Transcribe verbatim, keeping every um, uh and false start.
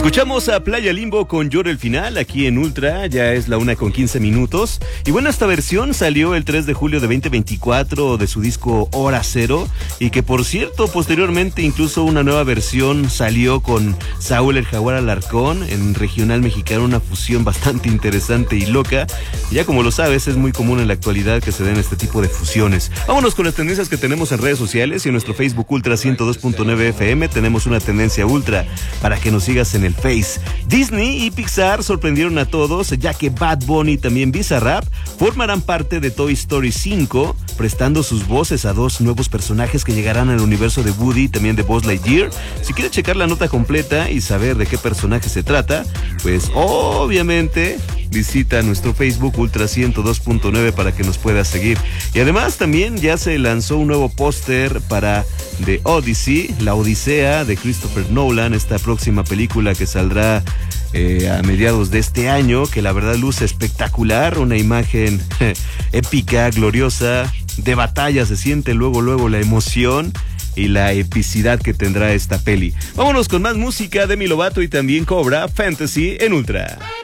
Escuchamos a Playa Limbo con Llora el Final aquí en Ultra, ya es la una con quince minutos. Y bueno, esta versión salió el tres de julio de veinte veinticuatro de su disco Hora Cero, y que por cierto, posteriormente incluso una nueva versión salió con Saúl el Jaguar Alarcón en regional mexicano, una fusión bastante interesante y loca. Ya como lo sabes, es muy común en la actualidad que se den este tipo de fusiones. Vámonos con las tendencias que tenemos en redes sociales y en nuestro Facebook Ultra ciento dos punto nueve F M tenemos una tendencia ultra para que nos sigas en el Face. Disney y Pixar sorprendieron a todos, ya que Bad Bunny y también Bizarrap formarán parte de Toy Story cinco, prestando sus voces a dos nuevos personajes que llegarán al universo de Woody y también de Buzz Lightyear. Si quieres checar la nota completa y saber de qué personaje se trata, pues obviamente visita nuestro Facebook Ultra ciento dos punto nueve para que nos puedas seguir. Y además también ya se lanzó un nuevo póster para The Odyssey, la Odisea de Christopher Nolan, esta próxima película que saldrá eh, a mediados de este año, que la verdad luce espectacular, una imagen épica, gloriosa, de batalla, se siente luego luego la emoción y la epicidad que tendrá esta peli. Vámonos con más música de Demi Lovato y también Cobra, Fantasy en Ultra.